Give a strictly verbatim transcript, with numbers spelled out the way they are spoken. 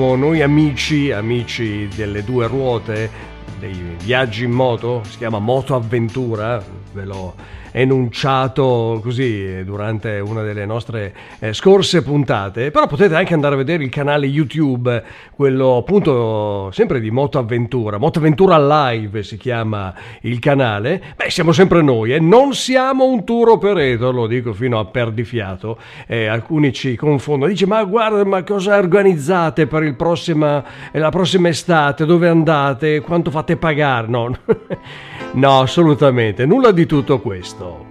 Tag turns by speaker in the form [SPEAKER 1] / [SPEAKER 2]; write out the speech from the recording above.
[SPEAKER 1] Noi amici, amici delle due ruote, dei viaggi in moto, si chiama Moto Avventura, ve l'ho enunciato così durante una delle nostre eh, scorse puntate, però potete anche andare a vedere il canale YouTube, quello appunto sempre di Moto Avventura, Moto Avventura Live si chiama il canale. Beh, siamo sempre noi e eh? non siamo un tour operator, lo dico fino a perdifiato, eh, alcuni ci confondono, dice ma guarda, ma cosa organizzate per il prossima, la prossima estate, dove andate, quanto fate pagare? No, no, assolutamente, nulla di tutto questo.